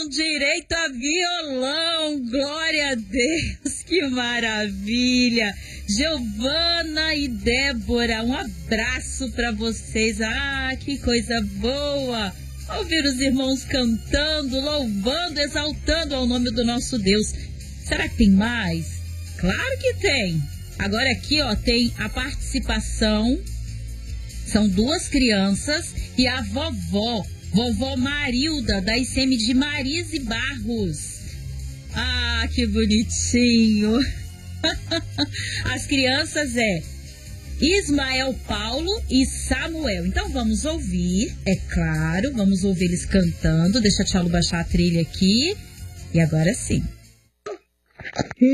com direito a violão. Glória a Deus, que maravilha. Giovana e Débora, um abraço para vocês. Ah, que coisa boa. Ouvir os irmãos cantando, louvando, exaltando ao nome do nosso Deus. Será que tem mais? Claro que tem. Agora aqui, ó, tem a participação. São 2 crianças e a vovó Marilda, da ICM de Marise Barros. Ah, que bonitinho. As crianças é Ismael Paulo e Samuel. Então vamos ouvir, é claro, vamos ouvir eles cantando. Deixa a Tchalo baixar a trilha aqui. E agora sim.